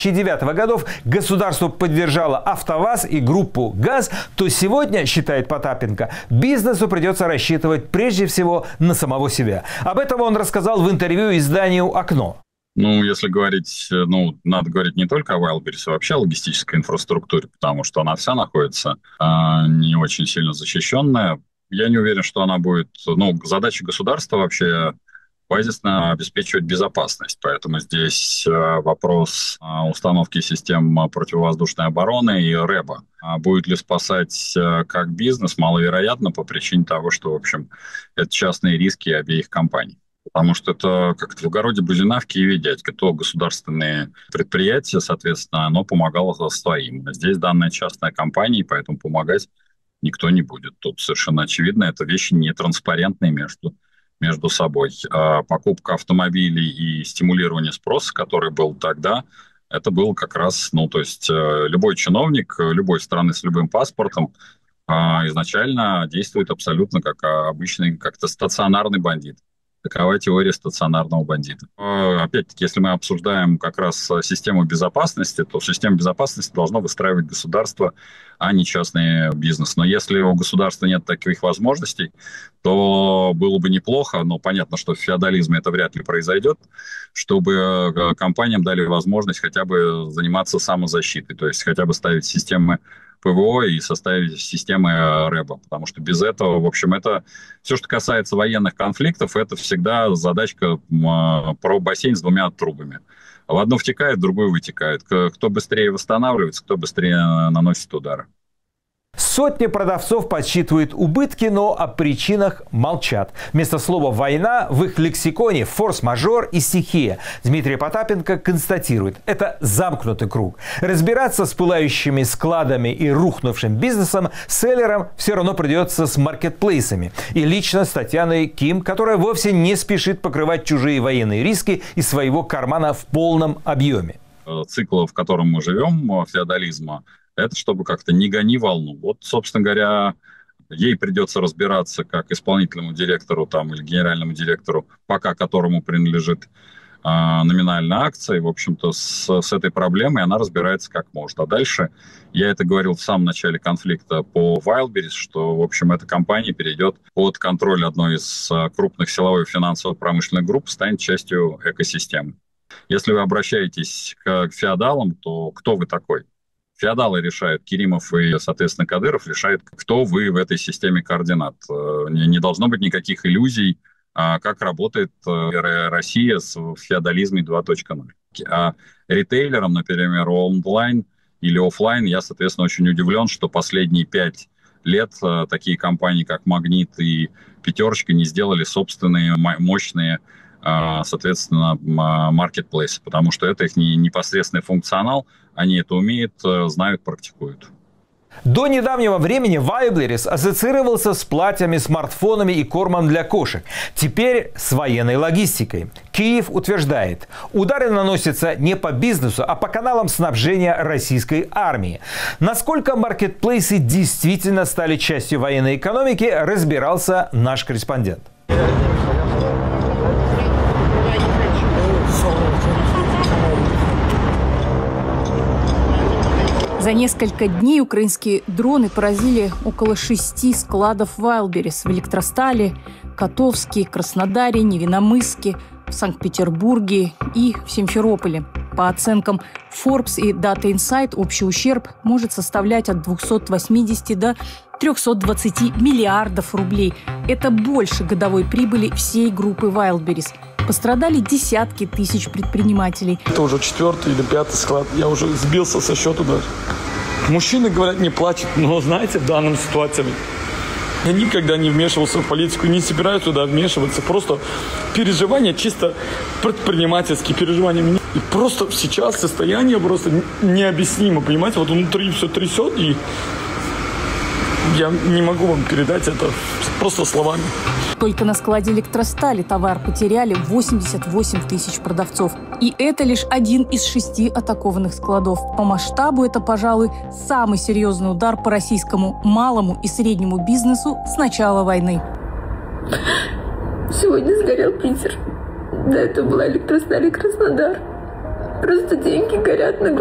2009 годов государство поддержало АвтоВАЗ и группу ГАЗ, то сегодня, считает Потапенко, бизнесу придется рассчитывать прежде всего на самого себя. Об этом он рассказал в интервью изданию «Окно». Если говорить, надо говорить не только о Wildberries, а вообще о логистической инфраструктуре, потому что она вся находится не очень сильно защищенная. Я не уверен, что она будет... задача государства вообще базисно обеспечивать безопасность. Поэтому здесь вопрос установки систем противовоздушной обороны и РЭБа. Будет ли спасать как бизнес, маловероятно по причине того, что, в общем, это частные риски обеих компаний. Потому что это как-то в огороде Бузина в Киеве дядька. То государственные предприятия, соответственно, оно помогало своим. А здесь данная частная компания, поэтому помогать никто не будет. Тут совершенно очевидно, это вещи нетранспарентные между собой. А покупка автомобилей и стимулирование спроса, который был тогда, это был как раз, любой чиновник любой страны с любым паспортом изначально действует абсолютно как обычный, как-то стационарный бандит. Такова теория стационарного бандита. Опять-таки, если мы обсуждаем как раз систему безопасности, то систему безопасности должно выстраивать государство, а не частный бизнес. Но если у государства нет таких возможностей, то было бы неплохо, но понятно, что в феодализме это вряд ли произойдет, чтобы компаниям дали возможность хотя бы заниматься самозащитой, то есть хотя бы ставить системы ПВО и составить системы РЭБа, потому что без этого, в общем, это все, что касается военных конфликтов, это всегда задачка про бассейн с двумя трубами. В одну втекает, в другую вытекает. Кто быстрее восстанавливается, кто быстрее наносит удары. Сотни продавцов подсчитывают убытки, но о причинах молчат. Вместо слова «война» в их лексиконе форс-мажор и стихия. Дмитрий Потапенко констатирует – это замкнутый круг. Разбираться с пылающими складами и рухнувшим бизнесом селлерам все равно придется с маркетплейсами. И лично с Татьяной Ким, которая вовсе не спешит покрывать чужие военные риски из своего кармана в полном объеме. Цикл, в котором мы живем, феодализма, это чтобы как-то не гони волну. Вот, собственно говоря, ей придется разбираться как исполнительному директору или генеральному директору, пока которому принадлежит номинальная акция. И, в общем-то, с этой проблемой она разбирается как может. А дальше, я это говорил в самом начале конфликта по Wildberries, что, в общем, эта компания перейдет под контроль одной из крупных силовой финансово-промышленных групп, станет частью экосистемы. Если вы обращаетесь к феодалам, то кто вы такой? Феодалы решают, Керимов и, соответственно, Кадыров решают, кто вы в этой системе координат. Не должно быть никаких иллюзий, как работает Россия в феодализме 2.0. А ритейлерам, например, онлайн или офлайн, я, соответственно, очень удивлен, что последние 5 лет такие компании, как Магнит и Пятерочка, не сделали собственные мощные, соответственно, маркетплейсы, потому что это их непосредственный функционал, они это умеют, знают, практикуют. До недавнего времени Wildberries ассоциировался с платьями, смартфонами и кормом для кошек. Теперь с военной логистикой. Киев утверждает, удары наносятся не по бизнесу, а по каналам снабжения российской армии. Насколько маркетплейсы действительно стали частью военной экономики, разбирался наш корреспондент. За несколько дней украинские дроны поразили около 6 складов Wildberries в Электростале, Котовске, Краснодаре, Невиномысске, в Санкт-Петербурге и в Симферополе. По оценкам Forbes и Data Insight, общий ущерб может составлять от 280 до 320 миллиардов рублей. Это больше годовой прибыли всей группы Wildberries. Пострадали десятки тысяч предпринимателей. Это уже 4-й или 5-й склад. Я уже сбился со счету даже. Мужчины, говорят, не плачут. Но, знаете, в данном ситуации я никогда не вмешивался в политику, не собираюсь туда вмешиваться. Просто переживания, чисто предпринимательские переживания. И просто сейчас состояние просто необъяснимо, понимаете? Вот внутри все трясет, и я не могу вам передать это просто словами. Только на складе Электростали товар потеряли 88 тысяч продавцов. И это лишь один из 6 атакованных складов. По масштабу это, пожалуй, самый серьезный удар по российскому малому и среднему бизнесу с начала войны. Сегодня сгорел Питер. До этого была Электросталь и Краснодар. Просто деньги горят на глазах.